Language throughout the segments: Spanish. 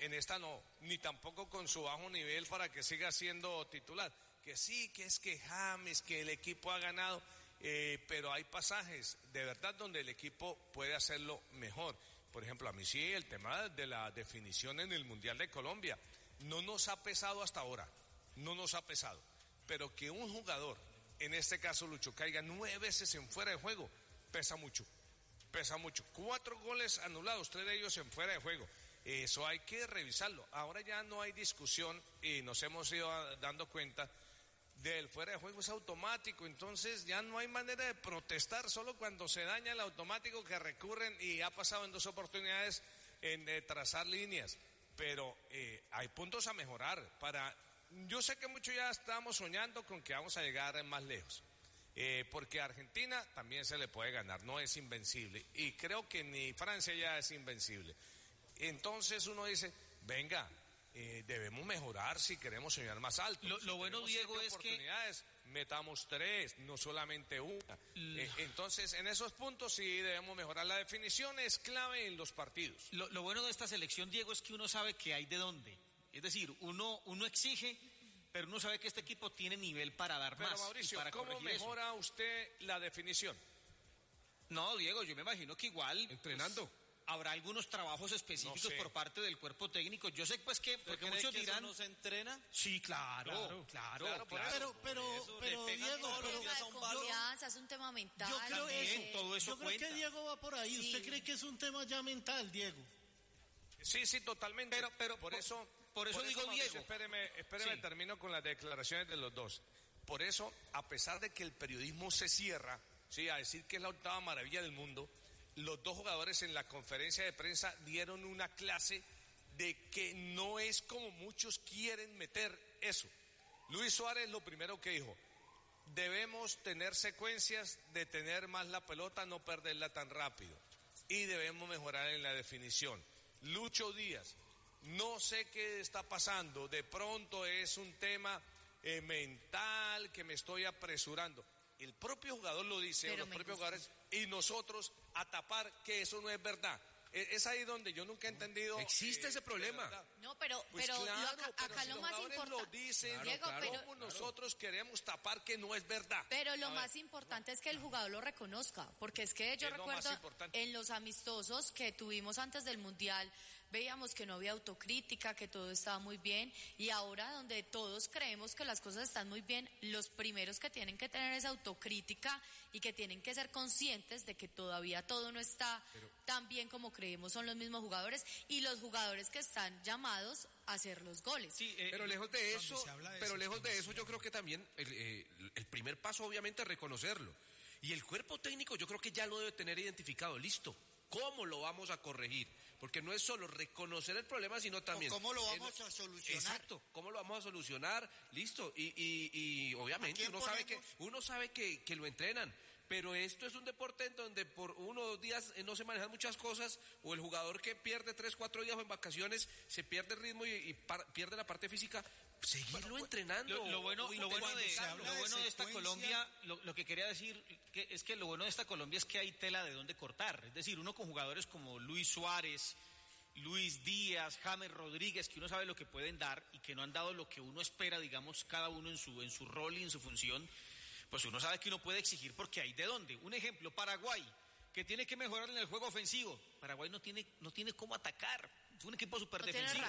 en esta no, ni tampoco con su bajo nivel para que siga siendo titular. Que sí, que es que James, que el equipo ha ganado, pero hay pasajes de verdad donde el equipo puede hacerlo mejor. Por ejemplo, a mí sí, el tema de la definición en el Mundial de Colombia no nos ha pesado hasta ahora, no nos ha pesado, pero que un jugador, en este caso Lucho, caiga 9 veces en fuera de juego, pesa mucho. 4 goles anulados, 3 de ellos en fuera de juego. Eso hay que revisarlo. Ahora ya no hay discusión y nos hemos ido dando cuenta del fuera de juego, es automático, entonces ya no hay manera de protestar, solo cuando se daña el automático que recurren, y ha pasado en 2 oportunidades en trazar líneas, pero hay puntos a mejorar. Yo sé que muchos ya estamos soñando con que vamos a llegar más lejos. Porque a Argentina también se le puede ganar, no es invencible, y creo que ni Francia ya es invencible. Entonces uno dice, venga, debemos mejorar si queremos soñar más alto. Lo bueno, Diego, es oportunidades, metamos 3, no solamente una. Entonces, en esos puntos sí debemos mejorar. La definición es clave en los partidos. Lo bueno de esta selección, Diego, es que uno sabe que hay de dónde. Es decir, uno exige, pero uno sabe que este equipo tiene nivel para dar más. Pero Mauricio, para ¿cómo mejora usted la definición? No, Diego, yo me imagino que igual entrenando. Pues, habrá algunos trabajos específicos por parte del cuerpo técnico. Yo sé pues que porque muchos dirán, ¿eso no se entrena? Sí, claro. Pero Diego, confianza, es un tema mental. Yo creo también, todo eso creo que Diego va por ahí. Sí. ¿Usted cree que es un tema ya mental, Diego? Sí, totalmente. Pero por eso digo, Mauricio, Diego. Espéreme, sí. Termino con las declaraciones de los dos. Por eso, a pesar de que el periodismo se cierra, sí, a decir que es la 8ª maravilla del mundo, los 2 jugadores en la conferencia de prensa dieron una clase de que no es como muchos quieren meter eso. Luis Suárez lo primero que dijo: debemos tener secuencias de tener más la pelota, no perderla tan rápido, y debemos mejorar en la definición. Lucho Díaz: no sé qué está pasando, de pronto es un tema mental, que me estoy apresurando. El propio jugador lo dice, o los propios jugadores, y nosotros a tapar que eso no es verdad. Es ahí donde yo nunca he entendido. Existe ese problema. No, pero claro, acá si lo los más jugadores lo importante, dicen, Diego, ¿cómo nosotros queremos tapar que no es verdad? Pero lo más importante es que el jugador lo reconozca, porque es que yo recuerdo en los amistosos que tuvimos antes del Mundial, veíamos que no había autocrítica, que todo estaba muy bien, y ahora donde todos creemos que las cosas están muy bien, los primeros que tienen que tener esa autocrítica y que tienen que ser conscientes de que todavía todo no está tan bien como creemos son los mismos jugadores y los jugadores que están llamados a hacer los goles. Sí, pero lejos de eso, yo creo que también el primer paso obviamente es reconocerlo. Y el cuerpo técnico yo creo que ya lo debe tener identificado, listo. ¿Cómo lo vamos a corregir? Porque no es solo reconocer el problema, sino también... ¿Cómo lo vamos a solucionar? Exacto, ¿cómo lo vamos a solucionar? Listo, y obviamente uno sabe que lo entrenan, pero esto es un deporte en donde por 1 o 2 días no se manejan muchas cosas, o el jugador que pierde 3, 4 días en vacaciones, se pierde el ritmo y pierde la parte física. Seguirlo entrenando. Lo bueno de esta Colombia, lo que quería decir es que lo bueno de esta Colombia es que hay tela de dónde cortar. Es decir, uno con jugadores como Luis Suárez, Luis Díaz, James Rodríguez, que uno sabe lo que pueden dar y que no han dado lo que uno espera, digamos, cada uno en su rol y en su función, pues uno sabe que uno puede exigir porque hay de dónde. Un ejemplo, Paraguay, que tiene que mejorar en el juego ofensivo. Paraguay no tiene cómo atacar. Es un equipo súper defensivo.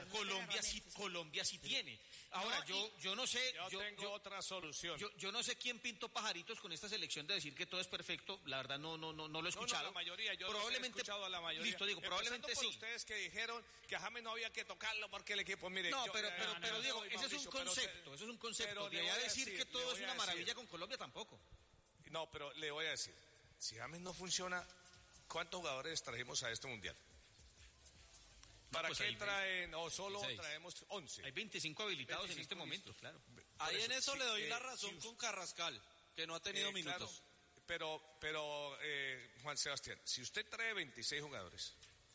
Colombia sí tiene. Ahora, yo no sé... Yo tengo otra solución. Yo no sé quién pintó pajaritos con esta selección de decir que todo es perfecto. La verdad no lo he escuchado. No, la mayoría. Yo probablemente, he escuchado a la mayoría. Listo, digo, probablemente por sí. ustedes que dijeron que a James no había que tocarlo porque el equipo... Mire, pero Diego, ese es un concepto. Eso es un concepto. De decir que todo es una maravilla con Colombia tampoco. No, pero le voy a decir... Si James no funciona, ¿cuántos jugadores trajimos a este mundial? ¿Para qué traen? O solo 26. Traemos 11. Hay 25 habilitados en este momento, claro. Ahí en eso le doy la razón con Carrascal, que no ha tenido minutos. Claro, pero Juan Sebastián, si usted trae 26 jugadores,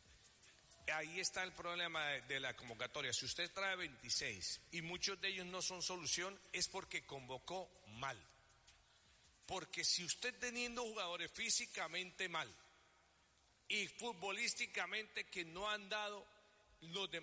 ahí está el problema de la convocatoria. Si usted trae 26 y muchos de ellos no son solución, es porque convocó mal. Porque si usted teniendo jugadores físicamente mal y futbolísticamente que no han dado los demás